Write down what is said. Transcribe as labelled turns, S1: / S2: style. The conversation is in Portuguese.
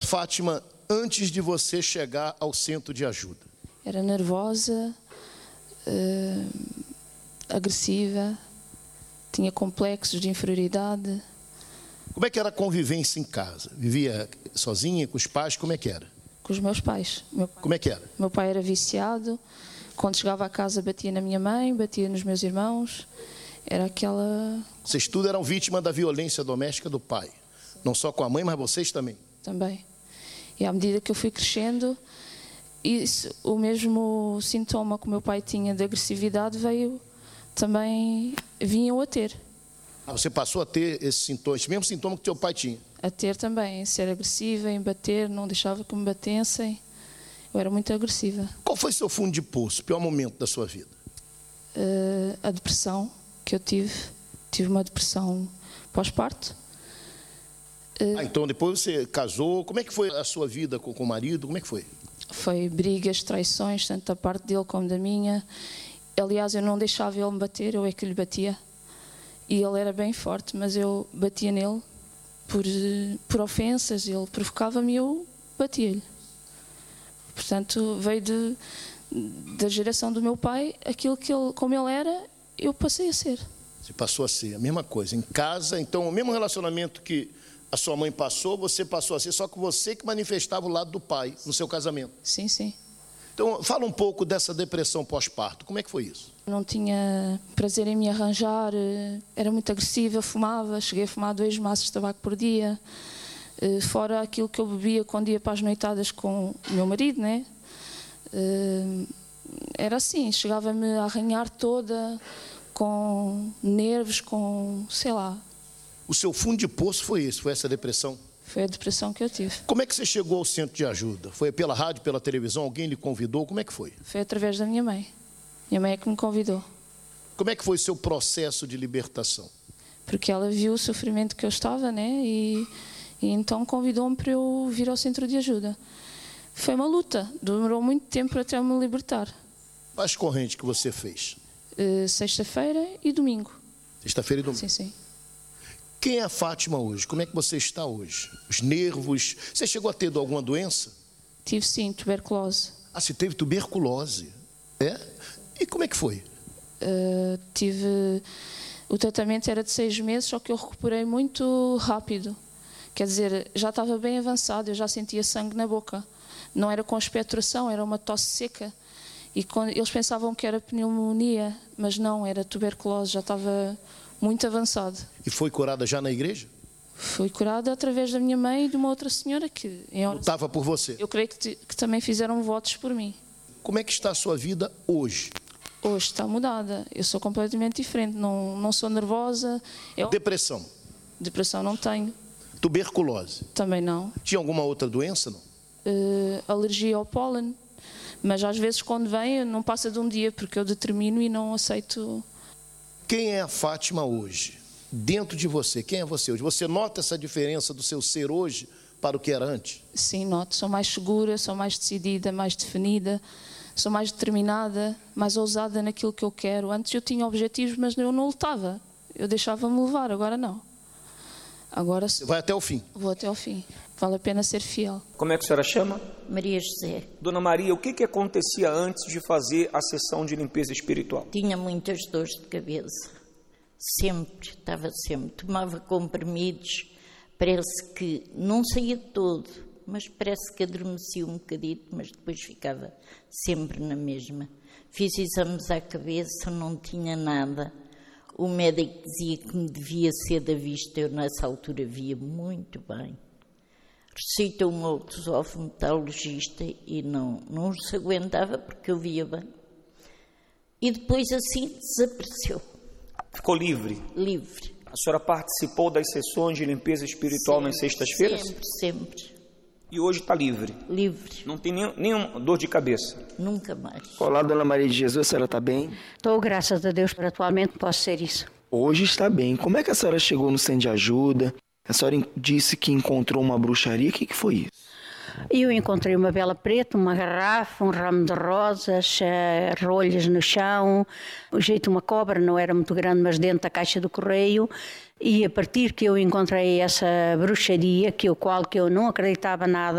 S1: Fátima antes de você chegar ao centro de ajuda?
S2: Era nervosa, agressiva, tinha complexos de inferioridade.
S1: Como é que era a convivência em casa? Vivia sozinha, com os pais? Como é que era?
S2: Com os meus pais.
S1: Como é que era?
S2: Meu pai era viciado. Quando chegava a casa batia na minha mãe, batia nos meus irmãos. Era aquela...
S1: Vocês tudo eram vítimas da violência doméstica do pai? Não só com a mãe, mas vocês também?
S2: Também. E à medida que eu fui crescendo, o mesmo sintoma que o meu pai tinha de agressividade vinham a ter.
S1: Você passou a ter esse mesmo sintoma que teu pai tinha?
S2: A ter também, ser agressiva, em bater, não deixava que me batessem. Eu era muito agressiva.
S1: Qual foi seu fundo de poço, o pior momento da sua vida?
S2: A depressão que eu tive. Tive uma depressão pós-parto.
S1: Então depois você casou. Como é que foi a sua vida com o marido? Como é que foi?
S2: Foi brigas, traições, tanto da parte dele como da minha. Aliás, eu não deixava ele me bater, eu é que lhe batia. E ele era bem forte, mas eu batia nele por ofensas. Ele provocava-me e eu batia-lhe. Portanto, veio da geração do meu pai, aquilo que como ele era, eu passei a ser.
S1: Você passou a ser a mesma coisa. Em casa, então, o mesmo relacionamento que a sua mãe passou, você passou a ser, só que você que manifestava o lado do pai no seu casamento.
S2: Sim, sim.
S1: Então, fala um pouco dessa depressão pós-parto. Como é que foi isso?
S2: Não tinha prazer em me arranjar, era muito agressiva, fumava, cheguei a fumar 2 maços de tabaco por dia. Fora aquilo que eu bebia quando ia para as noitadas com o meu marido, né? Era assim, chegava-me a arranhar toda, com nervos, com, sei lá.
S1: O seu fundo de poço foi esse, foi essa depressão?
S2: Foi a depressão que eu tive.
S1: Como é que você chegou ao centro de ajuda? Foi pela rádio, pela televisão? Alguém lhe convidou? Como é que foi?
S2: Foi através da minha mãe. Minha mãe é que me convidou.
S1: Como é que foi o seu processo de libertação?
S2: Porque ela viu o sofrimento que eu estava, né? E então convidou-me para eu vir ao centro de ajuda. Foi uma luta, demorou muito tempo até eu me libertar.
S1: Quais correntes que você fez?
S2: Sexta-feira e domingo.
S1: Sexta-feira e domingo?
S2: Sim, sim.
S1: Quem é a Fátima hoje? Como é que você está hoje? Os nervos? Você chegou a ter alguma doença?
S2: Tive sim, tuberculose.
S1: Ah, você teve tuberculose? É? E como é que foi?
S2: O tratamento era de 6 meses, só que eu recuperei muito rápido. Quer dizer, já estava bem avançado, eu já sentia sangue na boca. Não era com expectoração, era uma tosse seca. E eles pensavam que era pneumonia, mas não, era tuberculose, já estava muito avançado.
S1: E foi curada já na igreja?
S2: Fui curada através da minha mãe e de uma outra senhora que...
S1: Lutava por você?
S2: Eu creio que também fizeram votos por mim.
S1: Como é que está a sua vida hoje?
S2: Hoje está mudada, eu sou completamente diferente, não sou nervosa.
S1: Depressão?
S2: Depressão não tenho.
S1: Tuberculose?
S2: Também não.
S1: Tinha alguma outra doença, não?
S2: Alergia ao pólen, mas às vezes quando vem não passa de um dia, porque eu determino e não aceito.
S1: Quem é a Fátima hoje? Dentro de você, quem é você hoje? Você nota essa diferença do seu ser hoje para o que era antes?
S2: Sim, noto. Sou mais segura, sou mais decidida, mais definida, sou mais determinada, mais ousada naquilo que eu quero. Antes eu tinha objetivos, mas eu não lutava. Eu deixava-me levar, agora não. Agora
S1: vai até o fim?
S2: Vou até o fim. Vale a pena ser fiel.
S3: Como é que a senhora chama?
S4: Maria José.
S3: Dona Maria, o que acontecia antes de fazer a sessão de limpeza espiritual?
S4: Tinha muitas dores de cabeça. Sempre, estava sempre. Tomava comprimidos, parece que não saía de todo, mas parece que adormecia um bocadito, mas depois ficava sempre na mesma. Fiz exames à cabeça, não tinha nada. O médico dizia que me devia ser da vista, eu nessa altura via muito bem. Receitou um oftalmologista e não se aguentava porque eu via bem. E depois assim desapareceu.
S3: Ficou livre?
S4: Livre.
S3: A senhora participou das sessões de limpeza espiritual
S4: sempre,
S3: nas sextas-feiras?
S4: Sempre.
S3: E hoje está livre?
S4: Livre.
S3: Não tem nenhuma dor de cabeça?
S4: Nunca mais.
S5: Olá, Dona Maria de Jesus, a senhora está bem?
S6: Estou, graças a Deus, atualmente posso ser isso.
S5: Hoje está bem. Como é que a senhora chegou no centro de ajuda? A senhora disse que encontrou uma bruxaria. O que foi isso?
S6: Eu encontrei uma vela preta, uma garrafa, um ramo de rosas, rolhas no chão, o jeito de uma cobra, não era muito grande, mas dentro da caixa do correio. E a partir que eu encontrei essa bruxaria, qual que eu não acreditava nada,